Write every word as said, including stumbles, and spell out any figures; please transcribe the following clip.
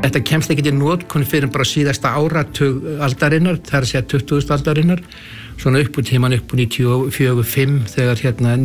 Þetta kemst ekki til notkun fyrir bara síðasta áratug aldarinnar, það er að segja tuttugustu aldarinnar, svona upp úr tíman upp úr níutíu og fjögur fimm þegar hérna